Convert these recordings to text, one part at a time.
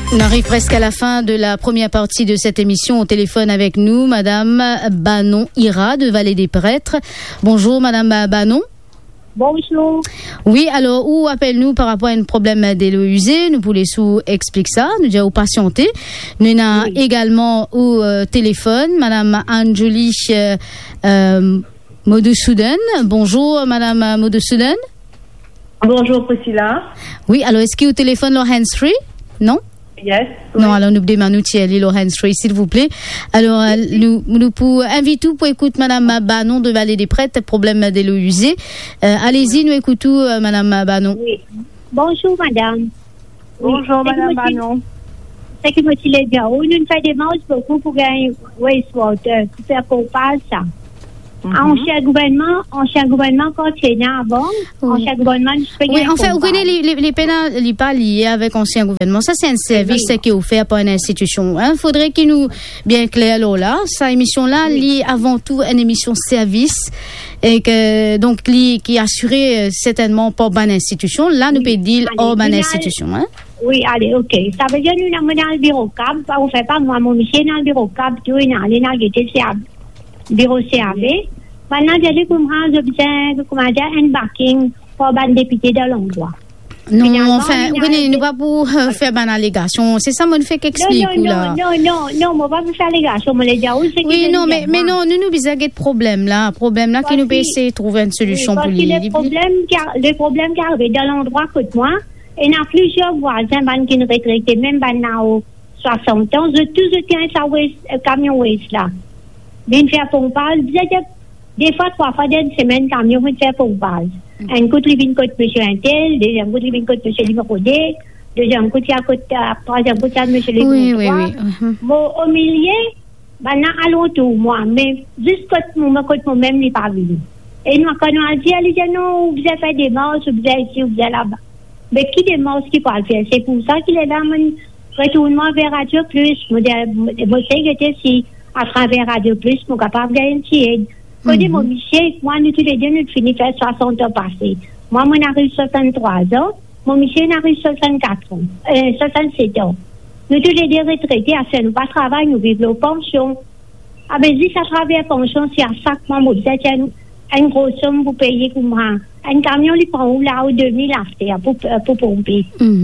On arrive presque à la fin de la première partie de cette émission. Au téléphone avec nous, Madame Banon Ira de Vallée des Prêtres. Bonjour, Madame Banon. Bonjour. Oui, alors, où appelle-nous par rapport à un problème de l'eau usée? Nous voulons sous expliquer ça, nous dire au patienter. Nous avons également au téléphone Madame Anjuli Modusoudan. Bonjour, Madame Modusoudan. Bonjour, Priscilla. Oui, alors, est-ce qu'il y a au téléphone le hands-free? Non? Yes. Non, oui. Alors nous demandons si elle est le hands-free, s'il vous plaît. Alors, nous pour invitons pour écouter Madame Banon de Vallée des Prêtres, problème de l'eau usée. Allez-y, nous écoutons Madame Banon. Oui. Bonjour, Madame. Bonjour, Madame Banon. C'est que moi, tu l'ai dit, nous faisons des manches beaucoup pour gagner wastewater, pour faire pompage, ça. Ancien gouvernement continent avant, ancien gouvernement oui, en fait, vous connaissez les peines pas liées avec ancien gouvernement. Ça, c'est un service qui est offert par une institution. Il faudrait qu'il nous bien clair là. Sa émission-là, liée avant tout une émission service et que donc qui assurée certainement par une institution. Là, nous peut dire hors une institution. Oui, allez, ok. Ça veut dire nous sommes dans le bureau CAB. On fait pas moi, mon monsieur dans le bureau CAB, tout est dans le bureau CAV. Maintenant, j'ai un backing pour un député de l'endroit. Non, enfin, oui, nous pas pour faire une allégation. C'est ça, mon fait qu'explique là. Non, moi pas pour faire allégation, moi les dire oui, non, mais non, nous besoin de problème là qui nous peut essayer de trouver une solution pour lui. Le problème qui arrive dans l'endroit côté moi, il y a plusieurs voisins qui nous retraitent, même dans 60 ans, je tous tiens ça camion waste là. Viens faire pompage, des fois 3 fois dans une semaine camion vient faire pompage. Un coup de vin côté monsieur Intel, deuxième coup de vin côté monsieur numéro 2, deuxième coup à côté troisième coup à monsieur numéro 3. Bon au milieu, maintenant allons-tout moi, mais juste côté moi même n'est pas venu. Et nous quand on a dit non, vous avez fait des marches, vous avez ici, vous avez là-bas. Mais qui des marches qui peut le faire? C'est pour ça qu'il est là mon retournement vers Radio Plus. Moi c'est si à travers Radio Plus, nous sommes capables de gagner. Quand mon monsieur, moi, nous tous les deux, nous finissons faire 60 ans passés. Moi, on arrive 63 ans. Mon monsieur, on arrive 64 ans. 67 ans. Nous tous les deux retraités, à faire nous pas travail, nous vivons nos pensions. Ah, ben, si ça travaille pension, c'est à chaque mois, vous êtes une grosse somme pour payer pour moi. Un camion, il prend où là, ou 2000 affaires pour pomper.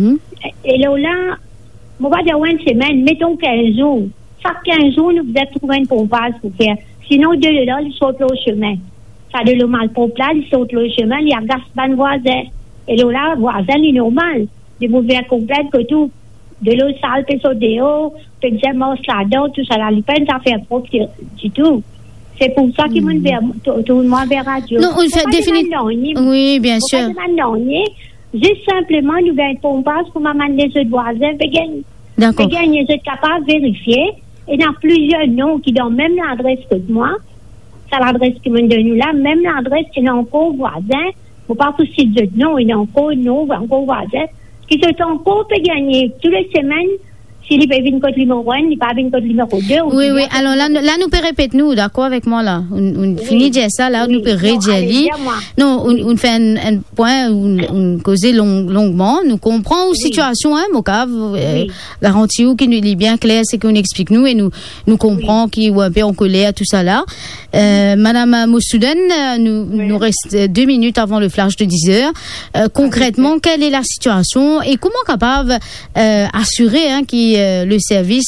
Et là, on va dire une semaine, mettons 15 jours. Chaque 15 jours, nous vous êtes trouvé une pompage pour faire. Sinon, de là, ils sautent le chemin. Ça de le mal pompe là, ils sautent le chemin, il y a gaspard voisin. Et là, voisin, il est normal. Ils vous verrez complète que tout. De l'eau sale, puis sauter haut, puis des monstres là-dedans, tout ça, là, les peines, ça fait propre, du tout. C'est pour ça qu'ils m'ont vers tout le monde vers radio. Non, on fait définitivement. Oui, bien sûr. Juste simplement, nous avons un pompage pour m'amener les autres voisins, d'accord. Puis ils sont capables de vérifier. Et il y a plusieurs noms qui donnent même l'adresse que moi. C'est l'adresse qui me donne là, même l'adresse qui est encore voisin. Faut pas possible de nom, il y a encore encore voisin. Qui sont encore peut gagner toutes les semaines. S'il peut venir contre numéro 1, il peut venir contre numéro 2. Oui. Alors là, nous peut répéter, nous, d'accord avec moi, là. On finit de dire ça, là, nous peut redire. Non, on fait un point, on cause longuement. Nous comprenons la situation, hein, Mocave. Garantie ou qui nous est bien clair, c'est qu'on explique nous et nous comprenons qui ou un peu en colère, tout ça là. Madame Moussouden, nous reste 2 minutes avant le flash de 10 heures. Concrètement, quelle est la situation et comment capable assurer, hein, le service,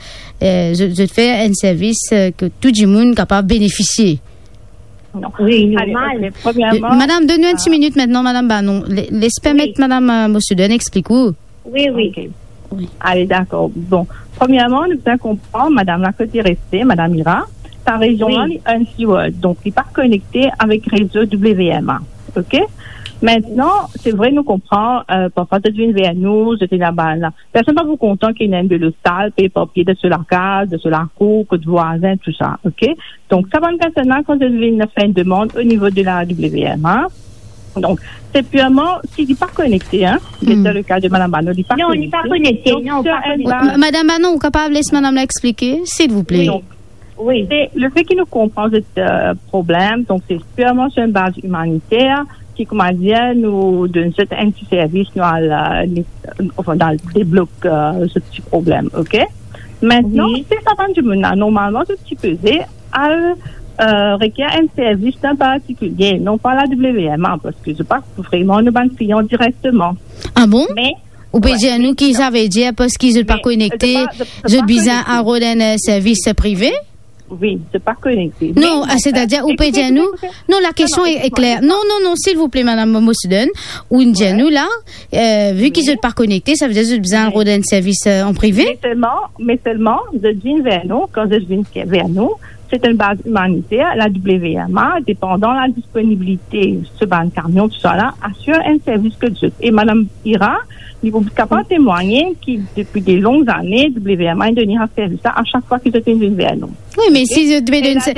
je fais un service que tout le monde est capable de bénéficier. Oui, normal. Madame, donnez-nous 10 minutes maintenant, Madame Banon. Laisse permettre Madame Moussouden, explique-vous. Oui. Okay. Oui. Allez, d'accord. Bon, premièrement, nous devons comprendre, Madame la côté restée, Madame Ira, sa région est un keyword, donc il n'est pas connecté avec réseau WMA. OK? Maintenant, c'est vrai, nous comprenons, parfois, tu viens vers nous, j'étais là-bas, là. Personne n'est pas vous content qu'il y ait de l'eau sale, puis papier de sur la case, de sur la cour, que de voisins, tout ça, ok? Donc, ça va maintenant quand je viens faire une demande au niveau de la WMA. Donc, c'est purement, s'il n'est pas connecté, hein, c'est le cas de Madame Banon, il n'est pas connecté. Non, il n'est pas connecté, non, pas connecté. Madame Banon, vous capable de laisser Madame l'expliquer, s'il vous plaît? Oui. C'est le fait qu'il nous comprend ce problème, donc c'est purement sur une base humanitaire. qui, comment dire, nous donne cet anti-service, nous, dans des blocs, ce petit problème, ok? Maintenant, c'est ça, normalement, ce petit pesé, requiert un service en particulier, non pas la WMA, parce que je pense que vraiment, nous banques clients directement. Ah bon? Mais, ou peut dire nous qui savait dire parce qu'ils ne sont pas connectés, je besoin à un service privé? Oui, c'est pas connecté. Non, c'est-à-dire, ou peut dire nous, non, la question est claire. Non, s'il vous plaît, madame Momoussoudane, ou une dire nous, là, vu qu'ils ne sont pas connectés, ça veut dire que j'ai besoin d'un service en privé? Mais seulement, je viens vers nous, quand je viens vers nous, c'est une base humanitaire, la WMA, dépendant de la disponibilité, ce ban camion, tout ça là, assure un service que je. Et madame Ira, il faut capable de témoigner qui, depuis des longues années, WMA est donné un service à chaque fois qu'ils viennent vers nous. Oui, mais si je devais donner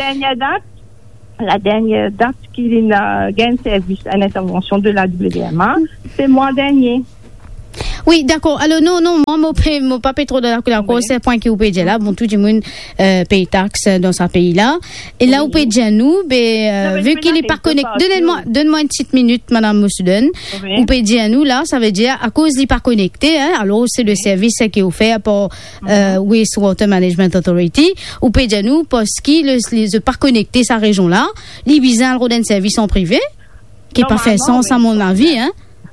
la dernière date qu'il a gagné service à l'intervention de la WMA, c'est le mois dernier. Oui, d'accord. Alors, non, moi, pas trop de la cause, c'est le point qui vous paye là. Bon, tout le monde paye taxe dans ce pays-là. Et là, vous payez déjà nous, vu qu'il n'est pas connecté. Donne-moi une petite minute, madame Moussoudane. Vous payez déjà nous, là, ça veut dire, à cause il n'est pas connecté, hein, alors c'est le service qui est offert par Wastewater Management Authority. Vous payez déjà nous, parce qu'il n'est pas connecté, sa région-là. Les bizarres, le rodent service en privé, qui n'est pas fait sens, à mon avis, hein.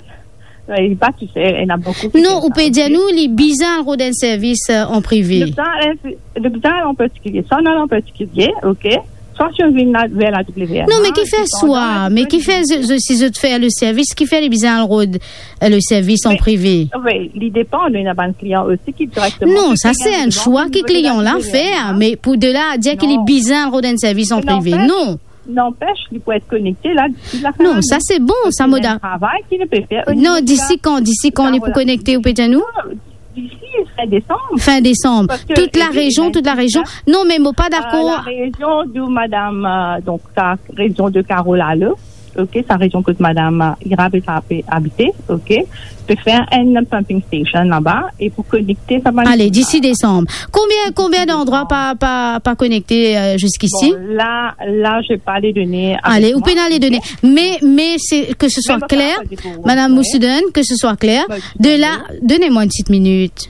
Il pas, tu sais, il y en a beaucoup. Non, on peut dire nous, les bizarres d'un service en privé. Le bizarre en particulier, ça en particulier, ok. Soit si on vient vers la WMA. Non, mais qui fait soi, mais qui fait, si je te fais le service, qui fait les bizarres le service en privé? Oui, il dépend d'un client aussi qui directement. Non, ça c'est un choix que le client l'a fait, mais pour de là à dire qu'il est bizarre d'un service en privé, non. N'empêche qu'il peut être connecté là. Non, ça c'est bon, ça m'a dit. Non, d'ici quand il est pour connecter au Pétanou? D'ici fin décembre. Fin décembre. Toute la région. Non, mais moi pas d'accord. La région de madame, donc sa région de Carola, là. Ok, sa région que madame Ira peut habiter, ok, peut faire un pumping station là-bas et pour connecter ça va. Allez, d'ici décembre. Combien d'endroits pas connectés jusqu'ici? Bon, là, je vais pas les donner. Allez, vous pouvez les donner. Mais c'est que ce soit clair, madame Moussoudane, que ce soit clair. De là, donnez-moi une petite minute.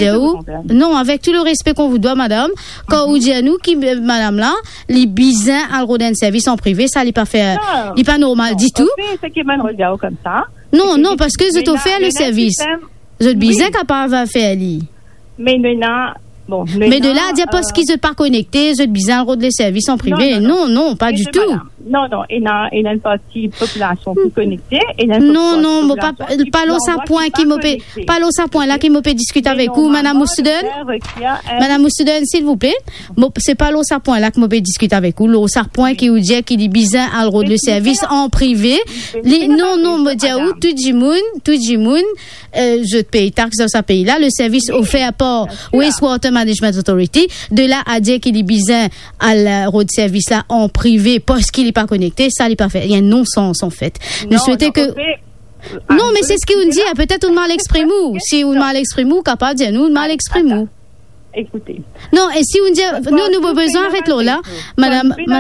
Non, avec tout le respect qu'on vous doit, madame, quand vous dites à nous, madame là, les bizins à le service en privé, ça n'est pas fait, n'est pas normal du tout. C'est qui m'a regardé comme ça. Non, parce que je t'ai offert le service. Je te bizin capable de faire lui. Mais maintenant, bon. Mais de là à dire parce qu'ils ne sont pas connectés, je te bizin le service en privé. Non, pas du tout. Non, il y a une partie population plus connectée. Non, pas l'eau sa point qui me paie, pas l'eau sa point là qui me peut discuter avec vous, madame Moussoudane. Madame Moussoudane, s'il vous plaît. C'est pas l'eau sa point là qui me peut discuter avec vous. L'eau sa point qui vous dit qu'il est bizarre à le service en privé. Non, me dit où tout le monde, je paye taxe dans ce pays là, le service offert par Wastewater Management Authority. De là à dire qu'il est bizarre à le service là en privé parce qu'il pas connecté, ça n'est pas fait. Il y a un non-sens en fait. Nous souhaitons que. Non, mais c'est ce qu'il nous dit. Peut-être on mal exprimé. Si on mal exprimé, capable de dire nous mal exprimé. Écoutez. Non, et si on dit nous avons besoin arrête là, madame. Nous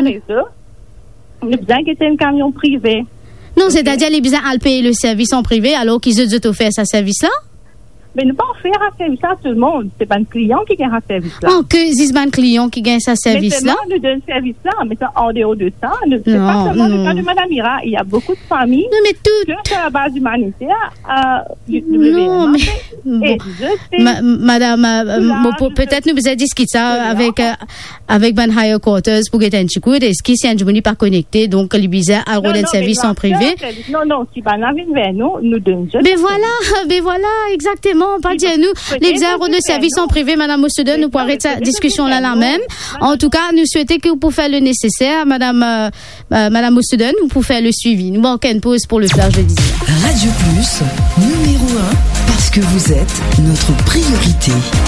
avons besoin que c'est un camion privé. Non, c'est-à-dire les besoin à payer le service en privé alors qu'ils ont offert ce service là. Mais ne pas faire un service à tout le monde. C'est pas un client qui gagne un service là. Oh, que c'est pas un client qui gagne ce service là. Mais c'est pas de service là. Mais en dehors de ça, c'est pas seulement le cas de madame Ira. Il y a beaucoup de familles. Non, mais tout. Sur la base humanitaire, non, mais. Madame, peut-être nous vous discuter ça avec Ban Higher Quarters pour get un chicout. Est-ce qu'il y a un journée pas connecté, donc les bizarres à le service en privé? Non, si Ban vient vers nous donne. Mais voilà, exactement. Pas dire nous, les bizarres de service en privé, madame Moussoudane, nous pourrons arrêter cette discussion là même. En tout cas, nous souhaitons que vous pouvez faire le nécessaire, madame Moussoudane, vous pouvez faire le suivi. Nous manquons une pause pour le flash de 10 heures. Radio Plus, numéro 1, parce que vous êtes notre priorité.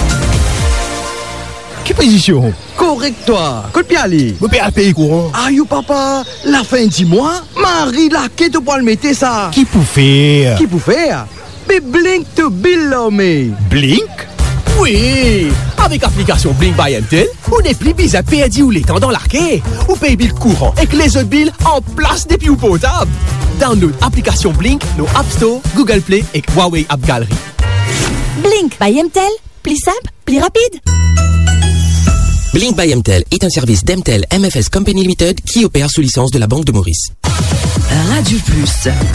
Quelle position? Correct, toi. Côte piali. Vous payez à payer courant. Ah, you papa, la fin du mois, Marie, la quête pour le mettre ça. Qui pour faire? Mais Blink to Bill, mais. Blink? Oui! Avec l'application Blink by MTN, on n'est plus bizarre perdu ou les temps dans l'arcade. Ou paye bill courant et que les autres billes en place des plus potables. Download application Blink no App Store, Google Play et Huawei App Gallery. Blink by Mtel, plus simple, plus rapide. Blink by Mtel est un service d'Mtel MFS Company Limited qui opère sous licence de la Banque de Maurice. Radio Plus.